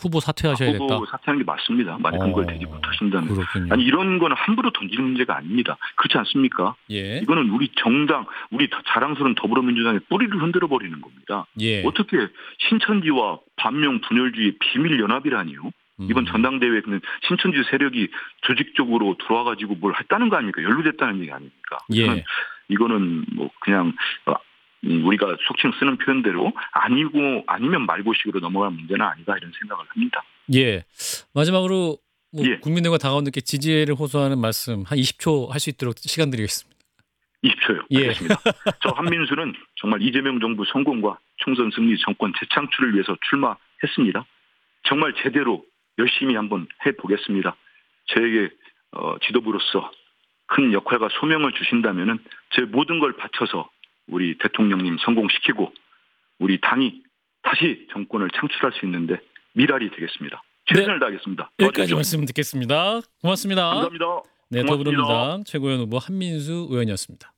후보 사퇴하셔야 됐다. 후보 사퇴하는 게 맞습니다. 만약 근거를 대지 못하신다면. 그렇군요. 아니 이런 거는 함부로 던지는 문제가 아닙니다. 그렇지 않습니까? 예. 이거는 우리 정당, 우리 자랑스러운 더불어민주당의 뿌리를 흔들어 버리는 겁니다. 예. 어떻게 신천지와 반명 분열주의 비밀 연합이라니요? 이번 전당대회에는 신천지 세력이 조직적으로 들어와가지고 뭘 했다는 거 아닙니까? 연루됐다는 얘기 아닙니까? 예. 이거는 뭐 그냥 우리가 속칭 쓰는 표현대로 아니면 말고식으로 넘어갈 문제는 아니다 이런 생각을 합니다. 예. 마지막으로 뭐 예. 국민들과 다가온분께 지지를 호소하는 말씀 한 20초 할 수 있도록 시간 드리겠습니다. 20초요. 예. 알겠습니다. 저 한민수는 정말 이재명 정부 성공과 총선 승리 정권 재창출을 위해서 출마했습니다. 정말 제대로 열심히 한번 해보겠습니다. 저에게 지도부로서 큰 역할과 소명을 주신다면은 제 모든 걸 바쳐서 우리 대통령님 성공시키고 우리 당이 다시 정권을 창출할 수 있는데 미랄이 되겠습니다. 최선을 다하겠습니다. 여기까지 말씀 듣겠습니다. 고맙습니다. 감사합니다. 네, 고맙습니다. 더불어민주당 최고위원 후보 한민수 의원이었습니다.